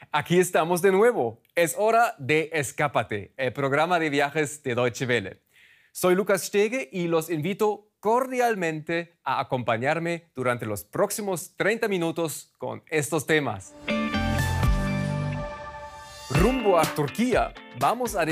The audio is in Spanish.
Aquí estamos de nuevo. Es hora de Escápate, el programa de viajes de Deutsche Welle. Soy Lucas Stege y los invito cordialmente a acompañarme durante los próximos 30 minutos con estos temas. Rumbo a Turquía, vamos a